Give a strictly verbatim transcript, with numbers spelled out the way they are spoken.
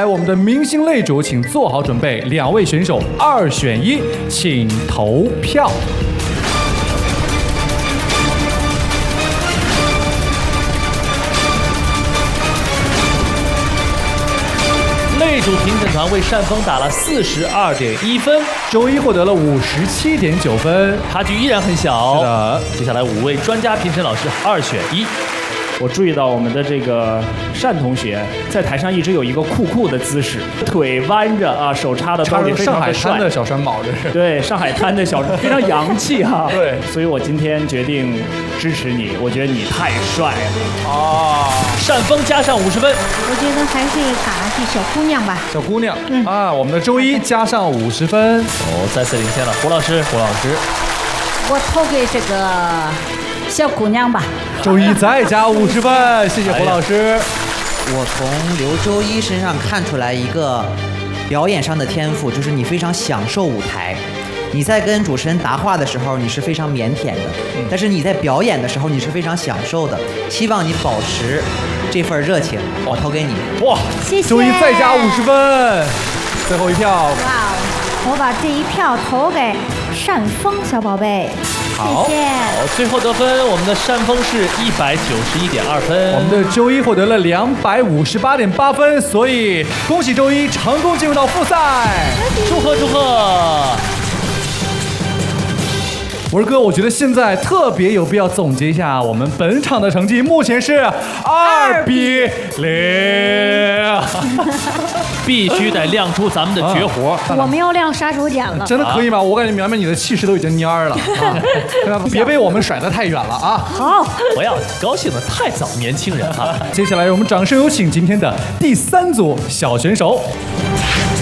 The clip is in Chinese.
我们的明星擂主，请做好准备，两位选手二选一，请投票。 擂主评审团为单峰打了四十二点一分， 周一获得了五十七点九分， 差距依然很小。 是的， 接下来五位专家评审老师二选一。 我注意到我们的这个单同学在台上一直有一个酷酷的姿势，腿弯着啊，手插的兜里，非常的帅。 上海滩的小山宝，这是对上海滩的小非常洋气哈、啊。 对， 所以我今天决定支持你，我觉得你太帅了。 啊， 单峰加上五十分， 我觉得还是打去小姑娘吧。 小姑娘， 嗯啊，我们的周一加上五十分， 哦，再次领先了。胡老师，胡老师， 我投给这个小姑娘吧。 周一再加五十分，谢谢胡老师。 我从刘周一身上看出来一个表演上的天赋，就是你非常享受舞台。你在跟主持人答话的时候，你是非常腼腆的，但是你在表演的时候，你是非常享受的。希望你保持这份热情，我投给你。 哇， 谢谢。 周一再加五十分，最后一票。 哇，我把这一票投给单峰小宝贝。 好， 谢谢。 好，最后得分，我们的单峰是一百九十一点二分， 我们的周一获得了两百五十八点八分，所以恭喜周一成功进入到复赛， 祝贺祝贺！ 文哥，我觉得现在特别有必要总结一下我们本场的成绩，目前是二比零， 必须得亮出咱们的绝活。 我们要亮杀手锏了， 真的可以吗？我感觉苗苗你的气势都已经蔫儿了啊！别被我们甩得太远了啊！ 好， 不要高兴得太早，年轻人啊！ 接下来我们掌声有请今天的第三组小选手。